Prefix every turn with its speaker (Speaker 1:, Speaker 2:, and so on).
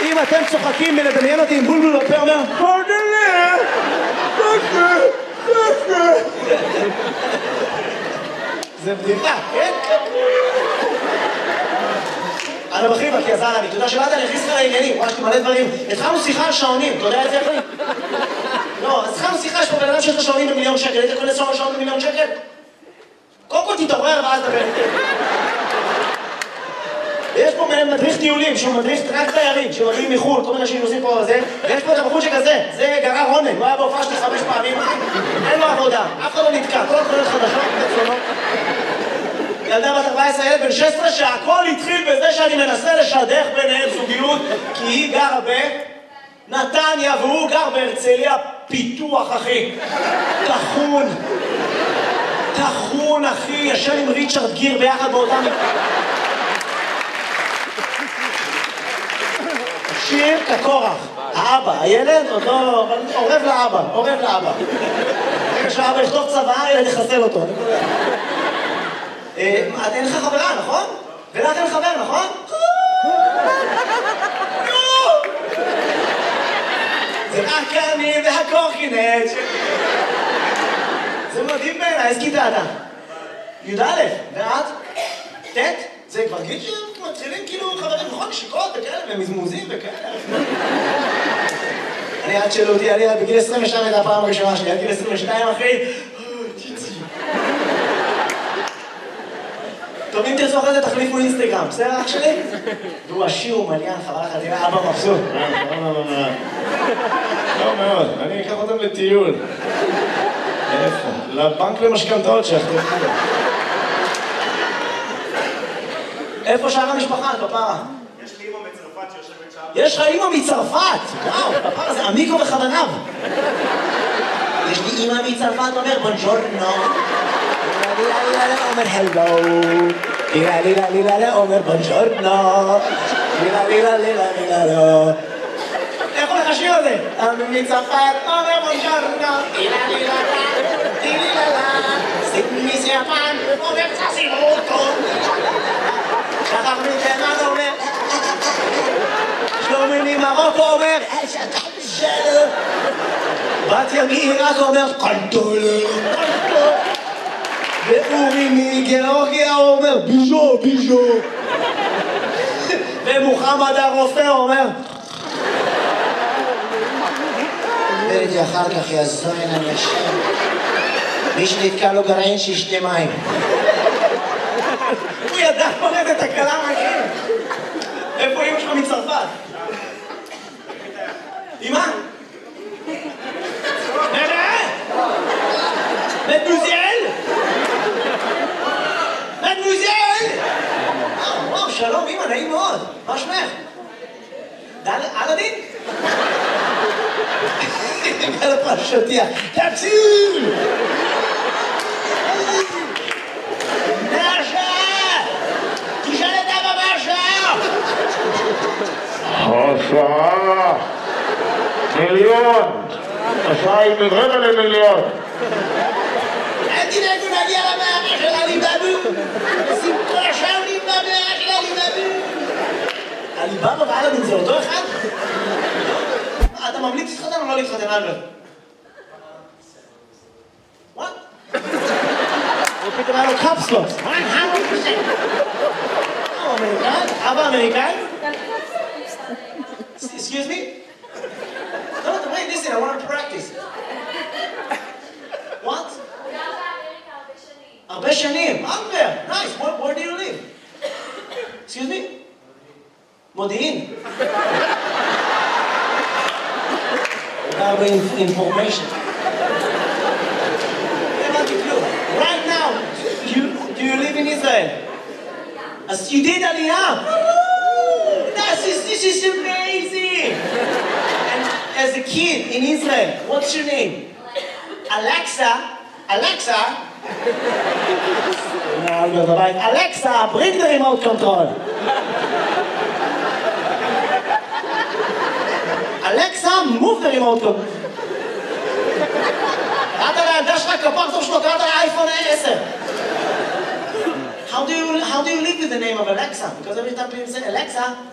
Speaker 1: אם אתם צוחקים מלדמיין אותי עם בולבול בפה אומר זה בדיחה, כן? אני בחיבה, כי עזר לי, אתה יודע שבאת להכניס לך לעניינים, יש לי מלא דברים. התחלנו שיחה על שעונים, אתה יודע את זה אחרי? לא, אז התחלנו שיחה, יש פה בן אדם שיש לו שעונים ב1,000,000 שקל, היית קונה שעון ב1,000,000 שקל? קודם כל תתעורר ואז דבר. יש פה מדריך טיולים, שהוא מדריך רק תיירים, שמגיעים מחו"ל, כל מיני שנוסעים פה וזה, ויש פה את הבחור שכזה, זה גרר רונן, הוא היה בהופעה שלי 5 פעמים, אין לו עבודה, אף אחד לא נתקע, כל התחולות חדשות, מצונות. ילדה בת 14, ילד בן 16, שהכל התחיל בזה שאני מנסה לשדך ביניהם זוגיות, כי היא גרה בנתניה והוא גר בהרצליה פיתוח, אחי. תחון, אחי, ישר עם ריצ'רד גיר ביחד באותם... שיר כקורח, האבא, הילד עוד לא... עורב לאבא. רגע שהאבא יכתוב צבא, ילד יחסל אותו. אין לך חברה, נכון? ולך אין חבר, נכון? זה רק אני והקורקינט. זה מדהים בעיניי, איזה כיתה אתה? י"א, ואת? ט'? זה כבר גיל שמתחילים כאילו חברים נכון, שיקות וכאלה, ומזמוזים וכאלה. אני עד שאלו אותי, אני בגיל 22 הייתה הפעם הראשונה שלי, עד גיל 22 אחי, טוב, אם תרצו אחרי זה תחליפו אינסטגרם, בסדר אח שלי? והוא עשיר ומעניין, חבל לך, תראה אבא מבסוט.
Speaker 2: לא מאוד, אני אקח אותם לטיול. איפה? לבנק למשכנתאות שיחתמו.
Speaker 1: איפה שאר המשפחה, פפרה?
Speaker 3: יש לי אמא מצרפת שיושבת שם.
Speaker 1: יש לך אמא מצרפת? וואו, פפרה זה עמיקו וכוונב. יש לי אמא מצרפת, אומר בונג'ורנו. אומר הלו. לילה, אומר בונג'ורנו. לילה. איך הולך השיר הזה? אמא מצרפת, אומר בונג'ורנו. לילה. סימי יפן, אומר צסימוטו. שכח מתימן אומר שלומי ממרוקו אומר בת ימי רק אומר קנטולה ואורי מגיאורגיה אומר ביז'ו ומוחמד הרופא אומר וראיתי אחר כך יזוין אני אשם מי שנתקע לו גרעין שישתה מים הוא ידע פורט את הקלה מהכיר. איפה אמא שלך מצרפת? אמא? מדמוזיאל! וואו, שלום אמא, נעים מאוד. מה שמך? אלאדין? גל הפרשותיה. תציל!
Speaker 2: השעה 1,000,000 השעה היא מרבע ל1,000,000
Speaker 1: אל תדאגו נגיע למערכת של עליבאבו נשים כל השעונים במערכת של עליבאבו עליבאבו ואלאדין זה אותו אחד? אתה ממליץ להתחתן או לא להתחתן אלברט? וואט? הוא פתאום היה לו קפסלוס אבא אמריקאי? Excuse me? No, wait, listen, I want to practice. What? הרבה שנים. Albert, nice. Where do you live? Excuse me? מודיעין. הרבה information. Right now, do you live in Israel? אז you did עלייה. This is amazing! And as a kid in Israel, what's your name? Alexa? Alexa, bring the remote control. Alexa, move the remote control. קראת לילדה שלך כפרצוף שלו, קראת לאייפון 10. How do you live with the name of Alexa? Because every time people say Alexa,